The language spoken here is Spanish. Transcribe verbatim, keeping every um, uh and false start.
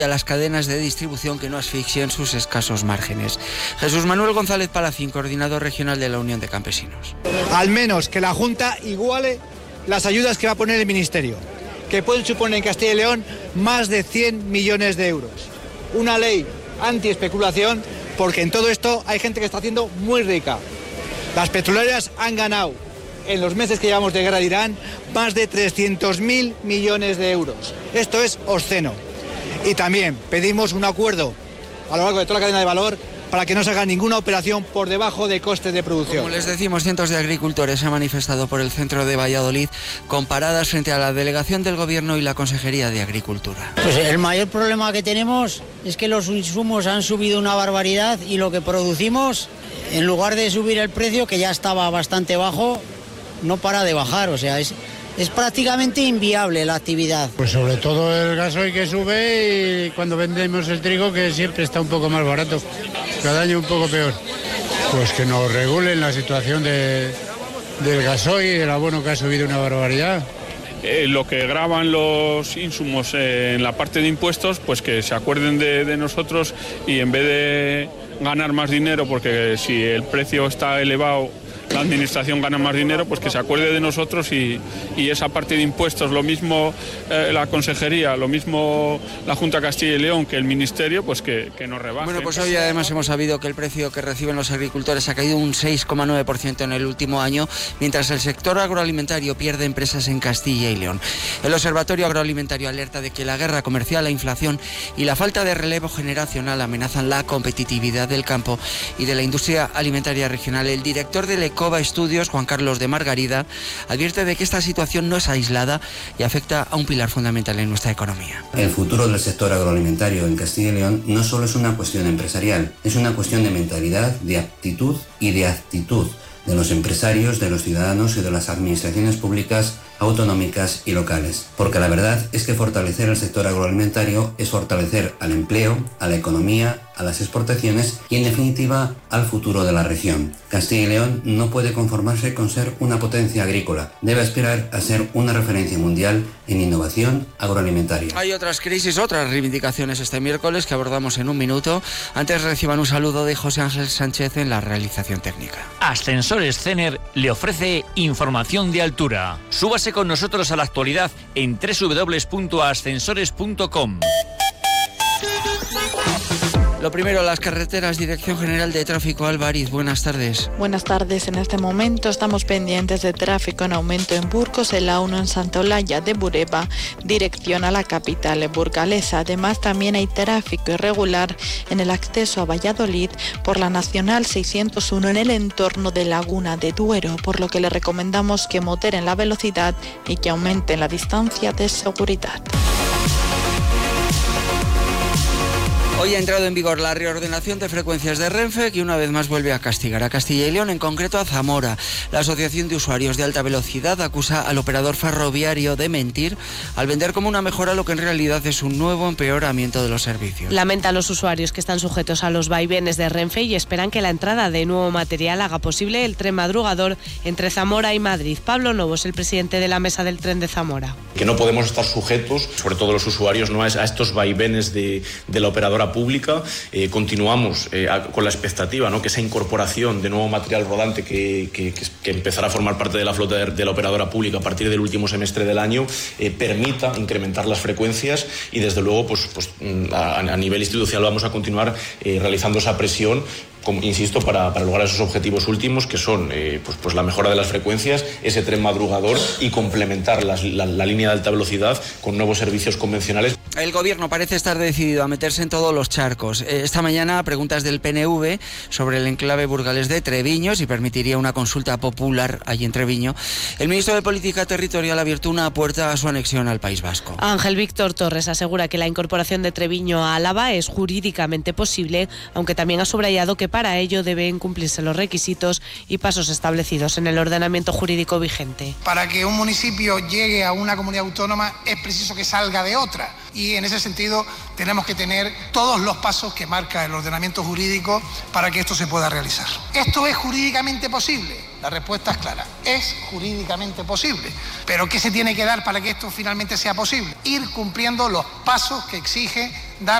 a las cadenas de distribución que no asfixien sus escasos márgenes. Jesús Manuel González Palacín, coordinador regional de la Unión de Campesinos. Al menos que la Junta iguale las ayudas que va a poner el Ministerio, que pueden suponer en Castilla y León más de cien millones de euros. Una ley anti-especulación, porque en todo esto hay gente que está haciendo muy rica. Las petroleras han ganado en los meses que llevamos de guerra de Irán más de trescientos mil millones de euros. Esto es obsceno. Y también pedimos un acuerdo a lo largo de toda la cadena de valor para que no se haga ninguna operación por debajo de costes de producción. Como les decimos, cientos de agricultores se han manifestado por el centro de Valladolid con paradas frente a la delegación del Gobierno y la Consejería de Agricultura. Pues el mayor problema que tenemos es que los insumos han subido una barbaridad y lo que producimos, en lugar de subir el precio, que ya estaba bastante bajo, no para de bajar, o sea, es... Es prácticamente inviable la actividad. Pues sobre todo el gasoil que sube y cuando vendemos el trigo que siempre está un poco más barato, cada año un poco peor. Pues que nos regulen la situación de, del gasoil y del abono que ha subido una barbaridad. Eh, lo que graban los insumos eh, en la parte de impuestos, pues que se acuerden de, de nosotros y en vez de ganar más dinero, porque si el precio está elevado, la administración gana más dinero, pues que se acuerde de nosotros y, y esa parte de impuestos, lo mismo eh, la Consejería, lo mismo la Junta de Castilla y León que el Ministerio, pues que, que nos rebajen. Bueno, pues hoy además hemos sabido que el precio que reciben los agricultores ha caído un seis coma nueve por ciento en el último año, mientras el sector agroalimentario pierde empresas en Castilla y León. El Observatorio Agroalimentario alerta de que la guerra comercial, la inflación y la falta de relevo generacional amenazan la competitividad del campo y de la industria alimentaria regional. El director del Cova Estudios, Juan Carlos de Margarida, advierte de que esta situación no es aislada y afecta a un pilar fundamental en nuestra economía. El futuro del sector agroalimentario en Castilla y León no solo es una cuestión empresarial, es una cuestión de mentalidad, de aptitud y de actitud de los empresarios, de los ciudadanos y de las administraciones públicas, autonómicas y locales. Porque la verdad es que fortalecer el sector agroalimentario es fortalecer al empleo, a la economía, a las exportaciones y en definitiva al futuro de la región. Castilla y León no puede conformarse con ser una potencia agrícola, debe aspirar a ser una referencia mundial en innovación agroalimentaria. Hay otras crisis, otras reivindicaciones este miércoles que abordamos en un minuto. Antes reciban un saludo de José Ángel Sánchez en la realización técnica. Ascensores Cener le ofrece información de altura. Súbase con nosotros a la actualidad en doble u doble u doble u punto ascensores punto com. Lo primero, las carreteras, Dirección General de Tráfico, Álvarez, buenas tardes. Buenas tardes, en este momento estamos pendientes de tráfico en aumento en Burgos, el A uno en Santa Olalla de Bureba, dirección a la capital burgalesa. Además, también hay tráfico irregular en el acceso a Valladolid por la Nacional seiscientos uno en el entorno de Laguna de Duero, por lo que le recomendamos que moderen la velocidad y que aumenten la distancia de seguridad. Hoy ha entrado en vigor la reordenación de frecuencias de Renfe, que una vez más vuelve a castigar a Castilla y León, en concreto a Zamora. La Asociación de Usuarios de Alta Velocidad acusa al operador ferroviario de mentir al vender como una mejora lo que en realidad es un nuevo empeoramiento de los servicios. Lamenta a los usuarios que están sujetos a los vaivenes de Renfe y esperan que la entrada de nuevo material haga posible el tren madrugador entre Zamora y Madrid. Pablo Novo es el presidente de la Mesa del Tren de Zamora. Que no podemos estar sujetos, sobre todo los usuarios, ¿no?, a estos vaivenes de, de la operadora pública. Eh, continuamos eh, a, con la expectativa, ¿no?, que esa incorporación de nuevo material rodante que, que, que empezará a formar parte de la flota de, de la operadora pública a partir del último semestre del año eh, permita incrementar las frecuencias y desde luego pues, pues a, a nivel institucional vamos a continuar eh, realizando esa presión, como, insisto, para, para lograr esos objetivos últimos que son eh, pues, pues la mejora de las frecuencias, ese tren madrugador y complementar las, la, la línea de alta velocidad con nuevos servicios convencionales. El Gobierno parece estar decidido a meterse en todos los charcos. Esta mañana, preguntas del P N V sobre el enclave burgalés de Treviño, si permitiría una consulta popular allí en Treviño. El ministro de Política Territorial ha abierto una puerta a su anexión al País Vasco. Ángel Víctor Torres asegura que la incorporación de Treviño a Álava es jurídicamente posible, aunque también ha subrayado que para ello deben cumplirse los requisitos y pasos establecidos en el ordenamiento jurídico vigente. Para que un municipio llegue a una comunidad autónoma es preciso que salga de otra, y en ese sentido tenemos que tener todos los pasos que marca el ordenamiento jurídico para que esto se pueda realizar. ¿Esto es jurídicamente posible? La respuesta es clara, es jurídicamente posible. ¿Pero qué se tiene que dar para que esto finalmente sea posible? Ir cumpliendo los pasos que exige dar